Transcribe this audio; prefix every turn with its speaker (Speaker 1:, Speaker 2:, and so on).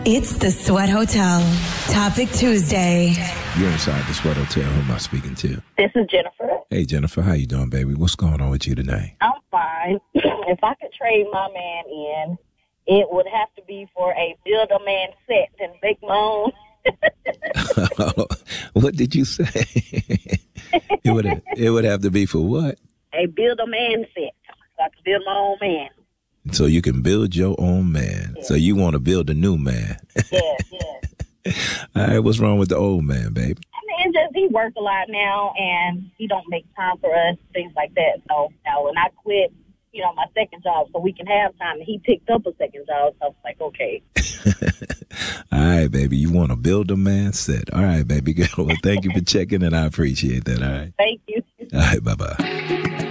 Speaker 1: It's the Sweat Hotel. Topic Tuesday.
Speaker 2: You're inside the Sweat Hotel. Who am I speaking to?
Speaker 3: This is Jennifer.
Speaker 2: Hey, Jennifer. How you doing, baby? What's going on with you today?
Speaker 3: I'm fine. If I could trade my man in, it would have to be for a Build-A-Man set and bake my own.
Speaker 2: What did you say? It would have to be for what?
Speaker 3: A Build-A-Man set. So I can build my own man.
Speaker 2: So you can build your own man.
Speaker 3: Yeah.
Speaker 2: So you want to build a new man.
Speaker 3: Yeah.
Speaker 2: All right, what's wrong with the old man, baby?
Speaker 3: I mean, he works a lot now, and he don't make time for us, things like that. So now when I quit, my second job, so we can have time, and he picked up a second job, so I was like, okay.
Speaker 2: All right, baby, you want to build a man set. All right, baby girl. Well, thank you for checking, and I appreciate that. All right.
Speaker 3: Thank you.
Speaker 2: All right, bye-bye.